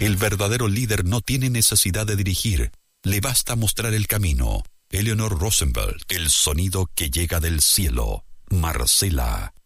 El verdadero líder no tiene necesidad de dirigir, le basta mostrar el camino. Eleanor Roosevelt, el sonido que llega del cielo. Marcela.